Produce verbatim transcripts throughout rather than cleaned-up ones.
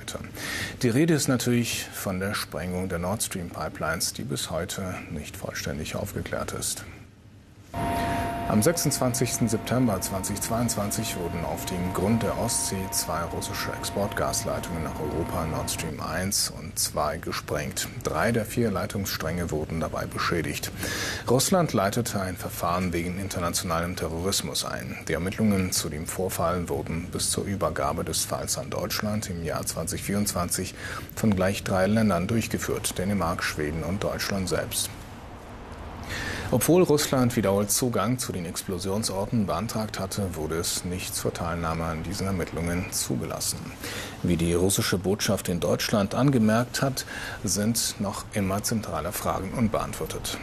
heute. Die Rede ist natürlich von der Sprengung der Nord Stream Pipelines, die bis heute nicht vollständig aufgeklärt ist. Am sechsundzwanzigsten September zweitausendzweiundzwanzig wurden auf dem Grund der Ostsee zwei russische Exportgasleitungen nach Europa, Nord Stream eins und zwei, gesprengt. Drei der vier Leitungsstränge wurden dabei beschädigt. Russland leitete ein Verfahren wegen internationalem Terrorismus ein. Die Ermittlungen zu dem Vorfall wurden bis zur Übergabe des Falls an Deutschland im Jahr zweitausendvierundzwanzig von gleich drei Ländern durchgeführt: Dänemark, Schweden und Deutschland selbst. Obwohl Russland wiederholt Zugang zu den Explosionsorten beantragt hatte, wurde es nicht zur Teilnahme an diesen Ermittlungen zugelassen. Wie die russische Botschaft in Deutschland angemerkt hat, sind noch immer zentrale Fragen unbeantwortet.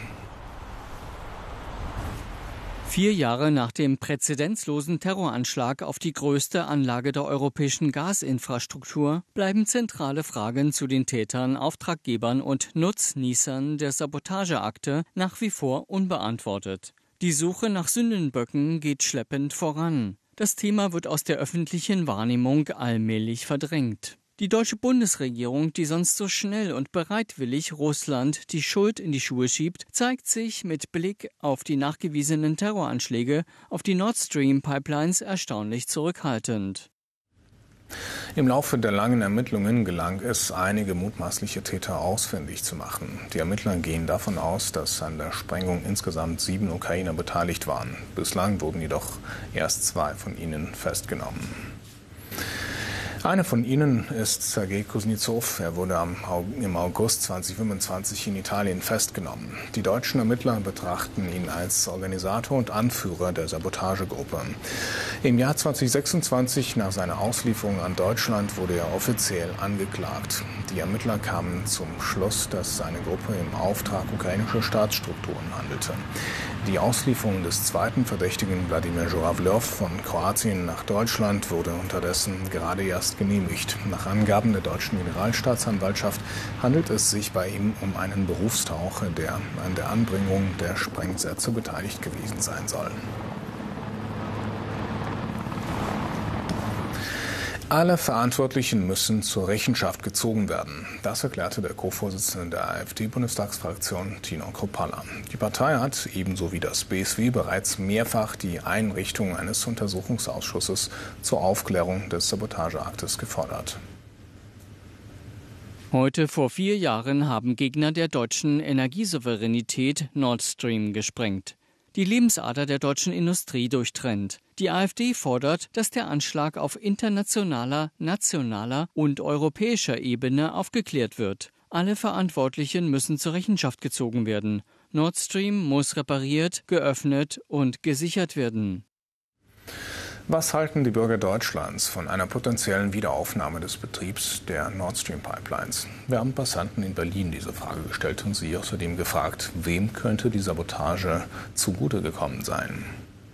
Vier Jahre nach dem präzedenzlosen Terroranschlag auf die größte Anlage der europäischen Gasinfrastruktur bleiben zentrale Fragen zu den Tätern, Auftraggebern und Nutznießern der Sabotageakte nach wie vor unbeantwortet. Die Suche nach Sündenböcken geht schleppend voran. Das Thema wird aus der öffentlichen Wahrnehmung allmählich verdrängt. Die deutsche Bundesregierung, die sonst so schnell und bereitwillig Russland die Schuld in die Schuhe schiebt, zeigt sich mit Blick auf die nachgewiesenen Terroranschläge auf die Nord Stream Pipelines erstaunlich zurückhaltend. Im Laufe der langen Ermittlungen gelang es, einige mutmaßliche Täter ausfindig zu machen. Die Ermittler gehen davon aus, dass an der Sprengung insgesamt sieben Ukrainer beteiligt waren. Bislang wurden jedoch erst zwei von ihnen festgenommen. Einer von ihnen ist Sergei Kuznetsov. Er wurde im August zweitausendfünfundzwanzig in Italien festgenommen. Die deutschen Ermittler betrachten ihn als Organisator und Anführer der Sabotagegruppe. Im Jahr zweitausendsechsundzwanzig, nach seiner Auslieferung an Deutschland, wurde er offiziell angeklagt. Die Ermittler kamen zum Schluss, dass seine Gruppe im Auftrag ukrainischer Staatsstrukturen handelte. Die Auslieferung des zweiten Verdächtigen, Wladimir Żurawljow, von Kroatien nach Deutschland wurde unterdessen gerade erst genehmigt. Nach Angaben der deutschen Generalstaatsanwaltschaft handelt es sich bei ihm um einen Berufstaucher, der an der Anbringung der Sprengsätze beteiligt gewesen sein soll. Alle Verantwortlichen müssen zur Rechenschaft gezogen werden. Das erklärte der Co-Vorsitzende der AfD-Bundestagsfraktion, Tino Kruppalla. Die Partei hat, ebenso wie das B S W, bereits mehrfach die Einrichtung eines Untersuchungsausschusses zur Aufklärung des Sabotageaktes gefordert. Heute vor vier Jahren haben Gegner der deutschen Energiesouveränität Nord Stream gesprengt. Die Lebensader der deutschen Industrie durchtrennt. Die AfD fordert, dass der Anschlag auf internationaler, nationaler und europäischer Ebene aufgeklärt wird. Alle Verantwortlichen müssen zur Rechenschaft gezogen werden. Nord Stream muss repariert, geöffnet und gesichert werden. Was halten die Bürger Deutschlands von einer potenziellen Wiederaufnahme des Betriebs der Nord Stream Pipelines? Wir haben Passanten in Berlin diese Frage gestellt und sie außerdem gefragt, wem könnte die Sabotage zugute gekommen sein?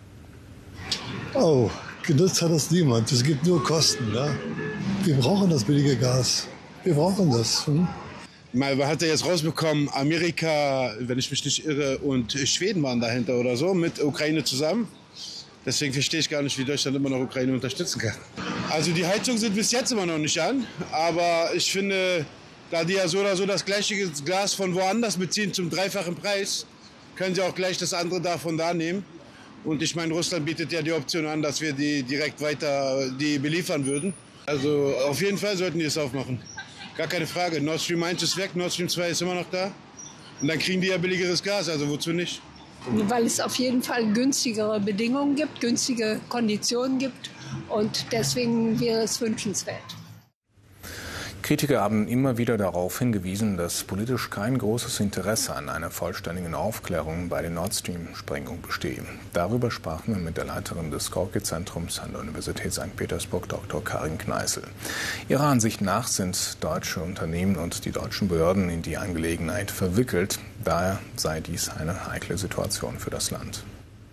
Oh, genutzt hat das niemand. Es gibt nur Kosten. Ne? Wir brauchen das billige Gas. Wir brauchen das. Hm? Man hat ja jetzt rausbekommen, Amerika, wenn ich mich nicht irre, und Schweden waren dahinter oder so, mit Ukraine zusammen. Deswegen verstehe ich gar nicht, wie Deutschland immer noch Ukraine unterstützen kann. Also die Heizung sind bis jetzt immer noch nicht an. Aber ich finde, da die ja so oder so das gleiche Gas von woanders beziehen zum dreifachen Preis, können sie auch gleich das andere davon da nehmen. Und ich meine, Russland bietet ja die Option an, dass wir die direkt weiter die beliefern würden. Also auf jeden Fall sollten die es aufmachen. Gar keine Frage. Nord Stream eins ist weg, Nord Stream zwei ist immer noch da. Und dann kriegen die ja billigeres Gas, also wozu nicht? Weil es auf jeden Fall günstigere Bedingungen gibt, günstige Konditionen gibt und deswegen wäre es wünschenswert. Kritiker haben immer wieder darauf hingewiesen, dass politisch kein großes Interesse an einer vollständigen Aufklärung bei der Nord Stream-Sprengung bestehe. Darüber sprachen wir mit der Leiterin des Gorki-Zentrums an der Universität Sankt Petersburg, Doktor Karin Kneißl. Ihrer Ansicht nach sind deutsche Unternehmen und die deutschen Behörden in die Angelegenheit verwickelt. Daher sei dies eine heikle Situation für das Land.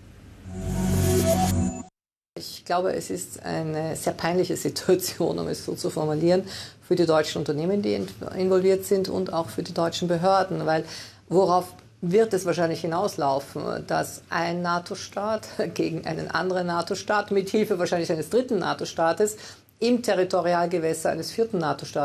Ich glaube, es ist eine sehr peinliche Situation, um es so zu formulieren, für die deutschen Unternehmen, die involviert sind und auch für die deutschen Behörden. Weil worauf wird es wahrscheinlich hinauslaufen, dass ein NATO-Staat gegen einen anderen NATO-Staat mit Hilfe wahrscheinlich eines dritten NATO-Staates im Territorialgewässer eines vierten NATO-Staates